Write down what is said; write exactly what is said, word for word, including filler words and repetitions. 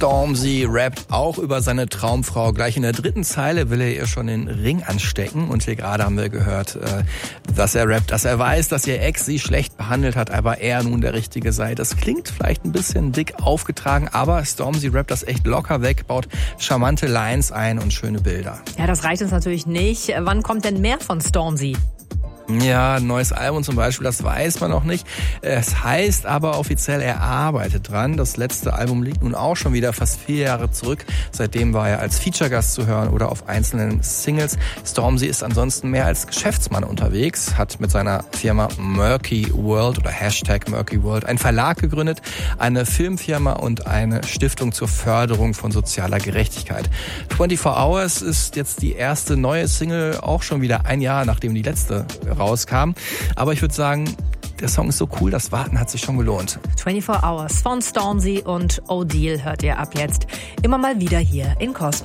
Stormzy rappt auch über seine Traumfrau. Gleich in der dritten Zeile will er ihr schon den Ring anstecken. Und hier gerade haben wir gehört, dass er rappt, dass er weiß, dass ihr Ex sie schlecht behandelt hat, aber er nun der Richtige sei. Das klingt vielleicht ein bisschen dick aufgetragen, aber Stormzy rappt das echt locker weg, baut charmante Lines ein und schöne Bilder. Ja, das reicht uns natürlich nicht. Wann kommt denn mehr von Stormzy? Ja, ein neues Album zum Beispiel, das weiß man noch nicht. Es heißt aber offiziell, er arbeitet dran. Das letzte Album liegt nun auch schon wieder fast vier Jahre zurück. Seitdem war er als Feature-Gast zu hören oder auf einzelnen Singles. Stormzy ist ansonsten mehr als Geschäftsmann unterwegs, hat mit seiner Firma Murky World oder Hashtag Murky World einen Verlag gegründet, eine Filmfirma und eine Stiftung zur Förderung von sozialer Gerechtigkeit. vierundzwanzig Hours ist jetzt die erste neue Single, auch schon wieder ein Jahr, nachdem die letzte rauskam. Aber ich würde sagen, der Song ist so cool, das Warten hat sich schon gelohnt. vierundzwanzig Hours von Stormzy und O'Deal hört ihr ab jetzt immer mal wieder hier in Kosmos.